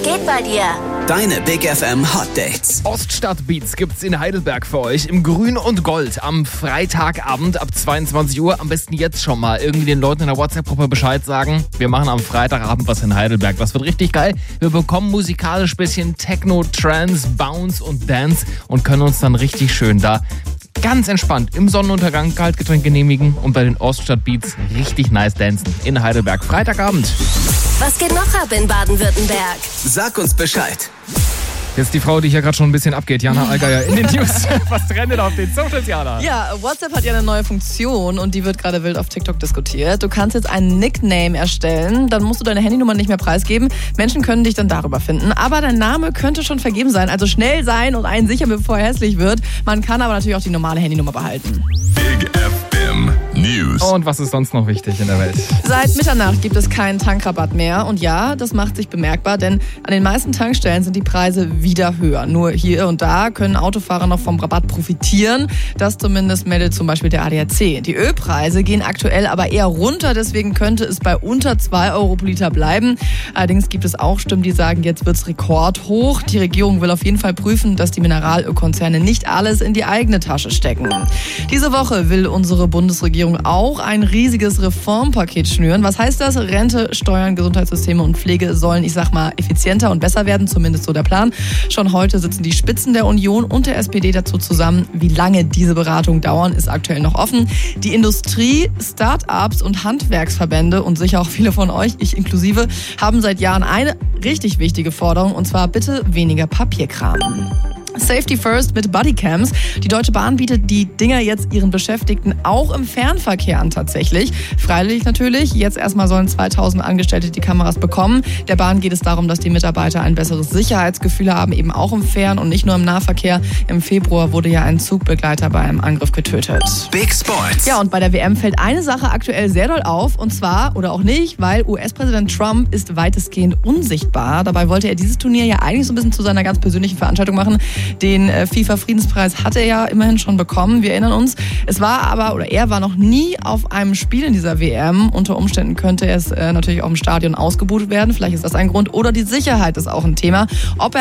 geht bei dir? Deine Big FM Hot Dates. Oststadtbeats gibt's in Heidelberg für euch im Grün und Gold am Freitagabend ab 22 Uhr. Am besten jetzt schon mal irgendwie den Leuten in der WhatsApp-Gruppe Bescheid sagen. Wir machen am Freitagabend was in Heidelberg. Das wird richtig geil. Wir bekommen musikalisch bisschen Techno, Trance, Bounce und Dance und können uns dann richtig schön da ganz entspannt im Sonnenuntergang Kaltgetränk genehmigen und bei den Oststadtbeats richtig nice dancen in Heidelberg. Freitagabend. Was geht noch ab in Baden-Württemberg? Sag uns Bescheid. Jetzt die Frau, die hier gerade schon ein bisschen abgeht, Jana Allgeier in den News. Was trendet auf den Socials, Jana? Ja, WhatsApp hat ja eine neue Funktion und die wird gerade wild auf TikTok diskutiert. Du kannst jetzt einen Nickname erstellen, dann musst du deine Handynummer nicht mehr preisgeben. Menschen können dich dann darüber finden, aber dein Name könnte schon vergeben sein. Also schnell sein und einen sichern, bevor er hässlich wird. Man kann aber natürlich auch die normale Handynummer behalten. Big FM News. Und was ist sonst noch wichtig in der Welt? Seit Mitternacht gibt es keinen Tankrabatt mehr. Und ja, das macht sich bemerkbar, denn an den meisten Tankstellen sind die Preise wieder höher. Nur hier und da können Autofahrer noch vom Rabatt profitieren. Das zumindest meldet zum Beispiel der ADAC. Die Ölpreise gehen aktuell aber eher runter. Deswegen könnte es bei unter 2 Euro pro Liter bleiben. Allerdings gibt es auch Stimmen, die sagen, jetzt wird es rekordhoch. Die Regierung will auf jeden Fall prüfen, dass die Mineralölkonzerne nicht alles in die eigene Tasche stecken. Diese Woche will unsere Bundesregierung auch ein riesiges Reformpaket schnüren. Was heißt das? Rente, Steuern, Gesundheitssysteme und Pflege sollen, ich sag mal, effizienter und besser werden, zumindest so der Plan. Schon heute sitzen die Spitzen der Union und der SPD dazu zusammen. Wie lange diese Beratungen dauern, ist aktuell noch offen. Die Industrie, Start-ups und Handwerksverbände und sicher auch viele von euch, ich inklusive, haben seit Jahren eine richtig wichtige Forderung, und zwar bitte weniger Papierkram. Safety First mit Bodycams. Die Deutsche Bahn bietet die Dinger jetzt ihren Beschäftigten auch im Fernverkehr an tatsächlich. Freiwillig natürlich. Jetzt erstmal sollen 2000 Angestellte die Kameras bekommen. Der Bahn geht es darum, dass die Mitarbeiter ein besseres Sicherheitsgefühl haben, eben auch im Fern- und nicht nur im Nahverkehr. Im Februar wurde ja ein Zugbegleiter bei einem Angriff getötet. Big Sports. Ja, und bei der WM fällt eine Sache aktuell sehr doll auf, und zwar, oder auch nicht, weil US-Präsident Trump ist weitestgehend unsichtbar. Dabei wollte er dieses Turnier ja eigentlich so ein bisschen zu seiner ganz persönlichen Veranstaltung machen. Den FIFA-Friedenspreis hat er ja immerhin schon bekommen, wir erinnern uns. Er war noch nie auf einem Spiel in dieser WM. Unter Umständen könnte es natürlich auch im Stadion ausgebucht werden. Vielleicht ist das ein Grund. Oder die Sicherheit ist auch ein Thema. Ob er